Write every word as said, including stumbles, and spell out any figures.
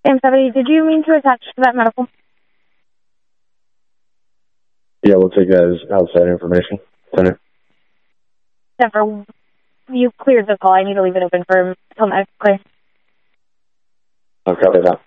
Sam seventy, did you mean to attach to that medical? Yeah, we'll take that as outside information. Center. Never. You cleared the call. I need to leave it open for until next clear. I'll copy that.